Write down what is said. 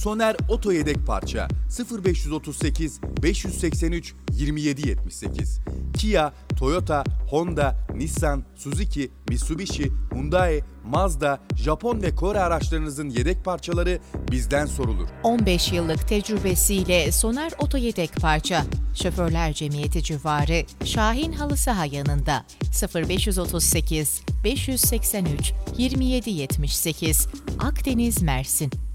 Soner Oto Yedek Parça 0538 583 2778. Kia, Toyota, Honda, Nissan, Suzuki, Mitsubishi, Hyundai, Mazda, Japon ve Kore araçlarınızın yedek parçaları bizden sorulur. 15 yıllık tecrübesiyle Soner Oto Yedek Parça, Şoförler Cemiyeti civarı Şahin Halı Saha yanında 0538 583 2778 Akdeniz, Mersin.